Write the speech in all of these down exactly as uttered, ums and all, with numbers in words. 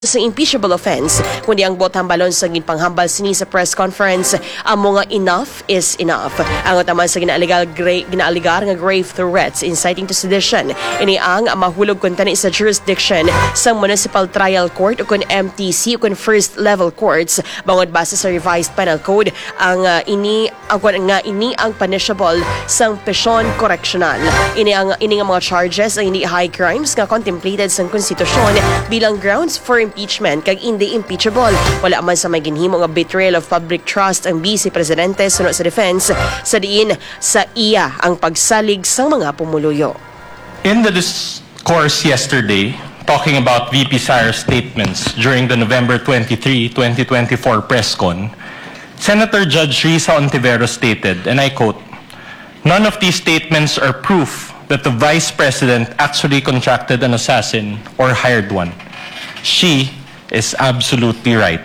sa impeachable offense, kundi ang botang balon sa ginpanghambal sini sa press conference, ang mga enough is enough. Ang utaman sa ginaaligar, ginaaligar nga grave threats inciting to sedition. Ini ang mahulog kuntani sa jurisdiction sa Municipal Trial Court o kun M T C o kun First Level Courts. Bangod base sa revised penal code, ang uh, ini ang nga ini ang punishable sang pesyon correctional. Ini ang ini nga mga charges ang hindi high crimes nga contemplated sa konstitusyon bilang grounds for impeachment kag hindi impeachable. Wala man sa may ginhimo nga betrayal of public trust ang Vice Presidente sunod sa defense sa diin sa iya ang pagsalig sang mga pumuluyo. In the discourse yesterday, talking about V P Sara's statements during the November twenty-third, twenty twenty-four press con, Senator Judge Risa Ontiveros stated, and I quote, "None of these statements are proof that the Vice President actually contracted an assassin or hired one. She is absolutely right."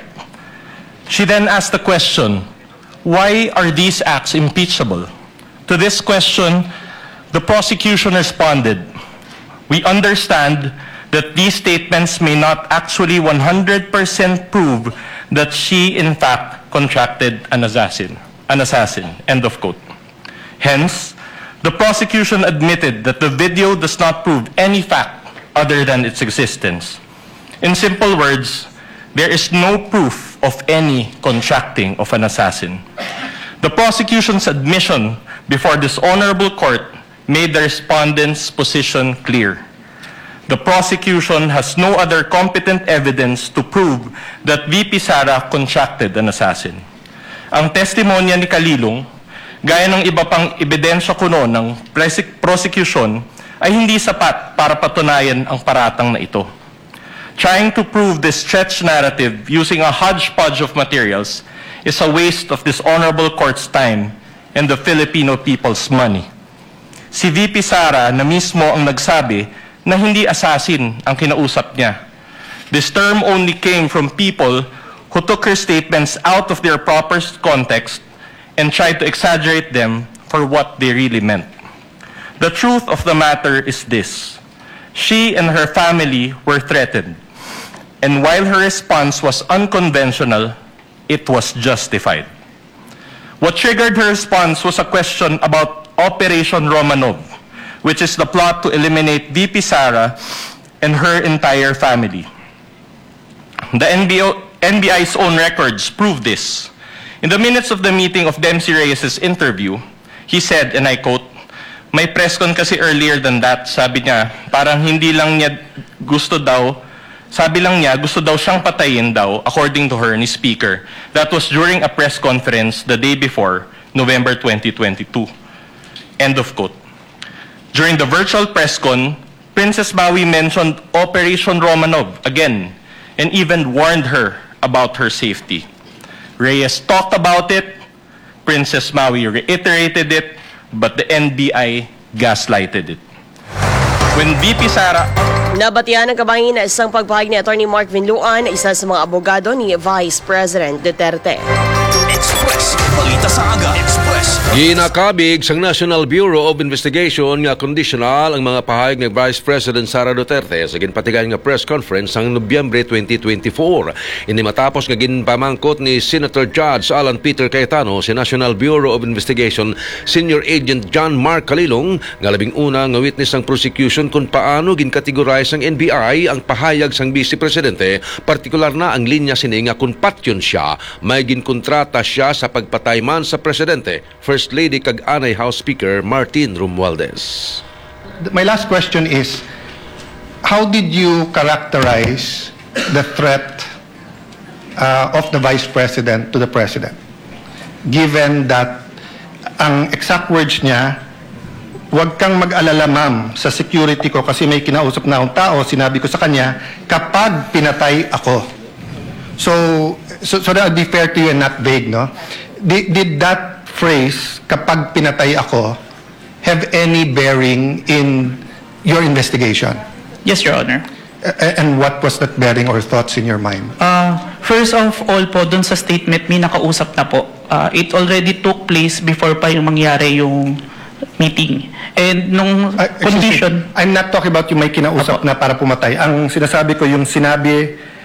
She then asked the question, why are these acts impeachable? To this question, the prosecution responded, "We understand that these statements may not actually one hundred percent prove that she in fact contracted an assassin, an assassin." End of quote. Hence, the prosecution admitted that the video does not prove any fact other than its existence. In simple words, there is no proof of any contracting of an assassin. The prosecution's admission before this honorable court made the respondent's position clear. The prosecution has no other competent evidence to prove that V P Sara contracted an assassin. Ang testimonya ni Kalilong, gaya ng iba pang ebidensya kuno ng prosecution, ay hindi sapat para patunayan ang paratang na ito. Trying to prove this stretched narrative using a hodgepodge of materials is a waste of this honorable court's time and the Filipino people's money. Si V P Sara na mismo ang nagsabi na hindi assassin ang kinausap niya. This term only came from people who took her statements out of their proper context and tried to exaggerate them for what they really meant. The truth of the matter is this: she and her family were threatened. And while her response was unconventional, it was justified. What triggered her response was a question about Operation Romanov, which is the plot to eliminate V P Sara and her entire family. The N B I's own records prove this. In the minutes of the meeting of Dempsey Reyes' interview, he said, and I quote, "May press con kasi earlier than that," sabi niya, parang hindi lang niya gusto daw, sabi lang niya, gusto daw siyang patayin daw, according to her, ni Speaker. That was during a press conference the day before, November twenty twenty-two. End of quote. During the virtual press con, Princess Maui mentioned Operation Romanov again, and even warned her about her safety. Reyes talked about it, Princess Maui reiterated it, but the N B I gaslighted it. When V P Sara... Nabatian ng kabahin na isang pagpahayag ni Attorney Mark Vinluan, isa sa mga abogado ni Vice President Duterte. Express, balita sa aga. Express. Ginakabig sa National Bureau of Investigation nga conditional ang mga pahayag ng Vice President Sara Duterte sa ginpatigan nga press conference ang Nobyembre twenty twenty-four. Ini matapos nga ginpamangkot ni Senator Judge Alan Peter Cayetano si National Bureau of Investigation Senior Agent John Mark Kalilong nga labing una nga witness ang prosecution kung paano ginkategorize ang N B I ang pahayag sang Vice Presidente, partikular na ang linya sini nga kung patyon siya may ginkontrata siya sa pagpatay man sa Presidente. First Lady kag Anay House Speaker Martin Romualdez. My last question is, how did you characterize the threat uh, of the Vice President to the President? Given that ang exact words niya, "Huwag kang mag-alala ma'am sa security ko kasi may kinausap na akong tao, sinabi ko sa kanya, kapag pinatay ako." So, so, so that would be fair to you and not vague, no? Did, did that phrase, "kapag pinatay ako," have any bearing in your investigation? Yes, Your Honor. Uh, and what was that bearing or thoughts in your mind? Uh, first of all po, dun sa statement, may nakausap na po. Uh, it already took place before pa yung mangyari yung meeting. And nung Uh, excuse me, condition... I'm not talking about yung may kinausap Apo. na para pumatay. Ang sinasabi ko, yung sinabi